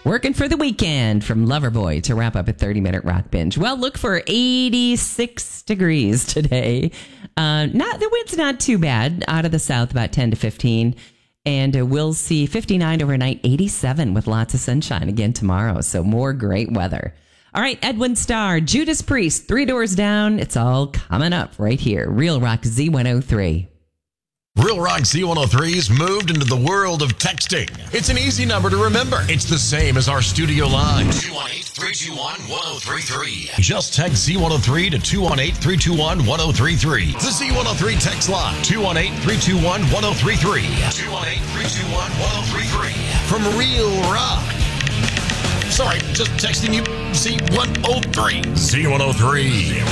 Working for the weekend from Loverboy to wrap up a 30-minute rock binge. Well, look for 86 degrees today. The wind's not too bad. Out of the south, about 10 to 15. And we'll see 59 overnight, 87 with lots of sunshine again tomorrow. So more great weather. All right, Edwin Starr, Judas Priest, 3 Doors Down. It's all coming up right here. Real Rock Z103. Real Rock Z103's moved into the world of texting. It's an easy number to remember. It's the same as our studio line. 218-321-1033. Just text Z103 to 218-321-1033. The Z103 text line. 218-321-1033. 218-321-1033. From Real Rock. Sorry, just texting you Z103. Z103.